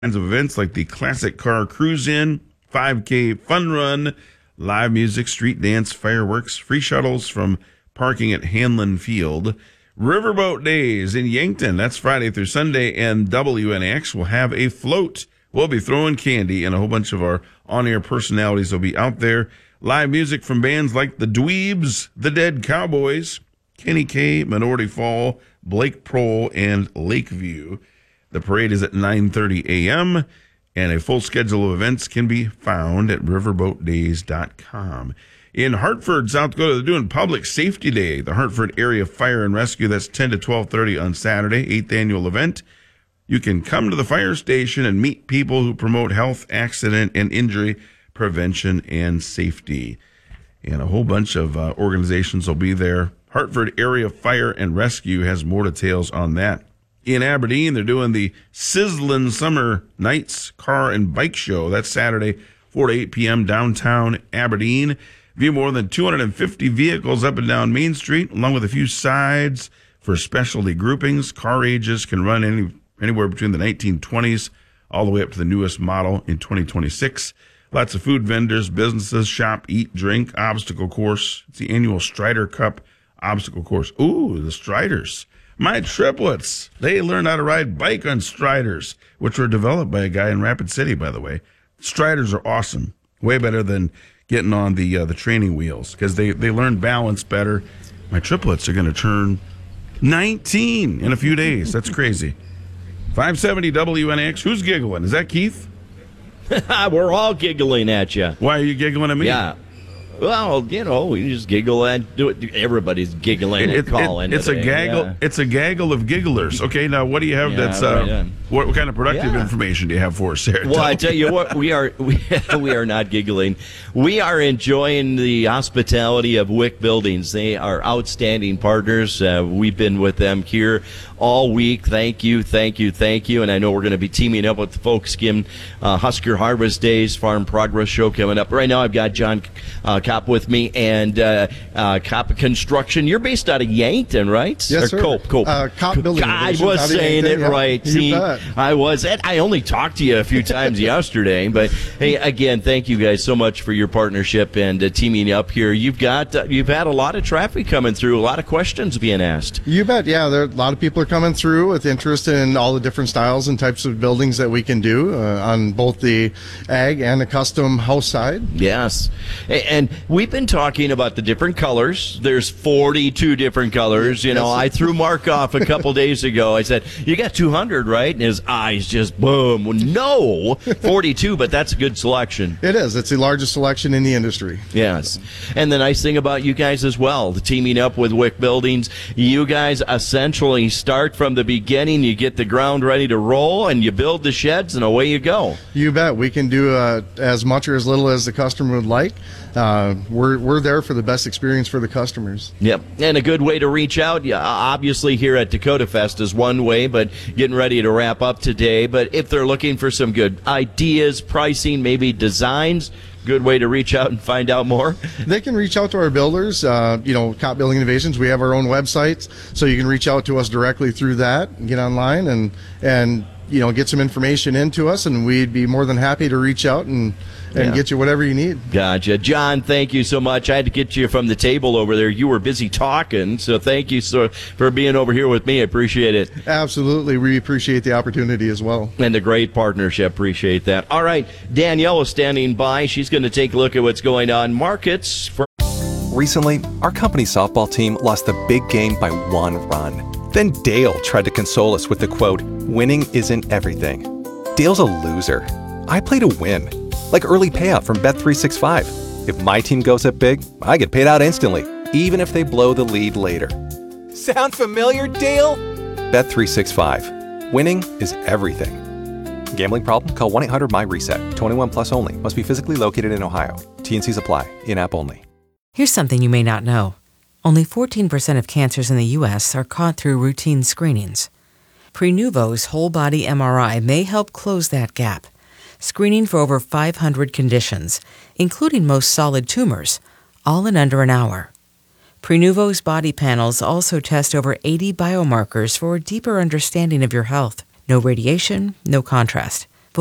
kinds of events like the Classic Car Cruise-In, 5K Fun Run, live music, street dance, fireworks, free shuttles from parking at Hanlon Field, Riverboat Days in Yankton. That's Friday through Sunday, and WNX will have a float. We'll be throwing candy, and a whole bunch of our on-air personalities will be out there. Live music from bands like the Dweebs, the Dead Cowboys, Kenny K, Minority Fall, Blake Prohl, and Lakeview. The parade is at 9:30 a.m., and a full schedule of events can be found at riverboatdays.com. In Hartford, South Dakota, they're doing Public Safety Day, the Hartford Area Fire and Rescue. That's 10 to 12:30 on Saturday, 8th annual event. You can come to the fire station and meet people who promote health, accident, and injury prevention and safety. And a whole bunch of organizations will be there. Hartford Area Fire and Rescue has more details on that. In Aberdeen, they're doing the Sizzlin' Summer Nights Car and Bike Show. That's Saturday, 4 to 8 p.m. downtown Aberdeen. View more than 250 vehicles up and down Main Street, along with a few sides for specialty groupings. Car ages can run anywhere between the 1920s all the way up to the newest model in 2026. Lots of food vendors, businesses, shop, eat, drink, obstacle course. It's the annual Strider Cup obstacle course. Ooh, the Striders. My triplets, they learned how to ride bike on Striders, which were developed by a guy in Rapid City, by the way. Striders are awesome. Way better than getting on the training wheels, because they learn balance better. My triplets are going to turn 19 in a few days. That's crazy. 570 WNX. Who's giggling? Is that Keith? We're all giggling at you. Why are you giggling at me? Yeah. Well, we just giggle and do it. Everybody's giggling and calling. It's a gaggle. Yeah. It's a gaggle of gigglers. Okay, now what do you have? What kind of productive information do you have for us, Sarah? Well, I tell you what, we are not giggling. We are enjoying the hospitality of Wick Buildings. They are outstanding partners. We've been with them here all week. Thank you. And I know we're going to be teaming up with the folks in Husker Harvest Days Farm Progress Show coming up. Right now, I've got John Kopp with me, and Kopp Construction. You're based out of Yankton, right? Yes, sir. Cope. Kopp Building. I was saying it right. See, I was. I only talked to you a few times yesterday, but hey, again, thank you guys so much for your partnership and teaming up here. You've had a lot of traffic coming through, a lot of questions being asked. You bet. Yeah, there are a lot of people are coming through with interest in all the different styles and types of buildings that we can do on both the ag and the custom house side. Yes, and we've been talking about the different colors. There's 42 different colors. You know, I threw Mark off a couple days ago. I said, "You got 200, right?" And his eyes just boom. Well, no, 42, but that's a good selection. It is. It's the largest selection in the industry. Yes. And the nice thing about you guys as well, the teaming up with Wick Buildings, you guys essentially start from the beginning. You get the ground ready to roll, and you build the sheds, and away you go. You bet. We can do as much or as little as the customer would like. We're there for the best experience for the customers. Yep. And a good way to reach out, obviously here at Dakota Fest is one way, but getting ready to wrap up today. But if they're looking for some good ideas, pricing, maybe designs, good way to reach out and find out more? They can reach out to our builders, Kopp Building Innovations. We have our own website, so you can reach out to us directly through that, get online and get some information into us, and we'd be more than happy to reach out and get you whatever you need. Gotcha. John, thank you so much. I had to get you from the table over there. You were busy talking, so thank you for being over here with me. I appreciate it. Absolutely. We appreciate the opportunity as well. And the great partnership. Appreciate that. All right. Danielle is standing by. She's going to take a look at what's going on. Markets. Recently, our company softball team lost the big game by 1 run. Then Dale tried to console us with the quote, "Winning isn't everything." Dale's a loser. I play to win. Like early payout from Bet365. If my team goes up big, I get paid out instantly, even if they blow the lead later. Sound familiar, Dale? Bet365. Winning is everything. Gambling problem? Call 1-800-MY-RESET. 21 plus only. Must be physically located in Ohio. T&Cs apply. In-app only. Here's something you may not know. Only 14% of cancers in the U.S. are caught through routine screenings. Prenuvo's whole-body MRI may help close that gap, screening for over 500 conditions, including most solid tumors, all in under an hour. Prenuvo's body panels also test over 80 biomarkers for a deeper understanding of your health. No radiation, no contrast.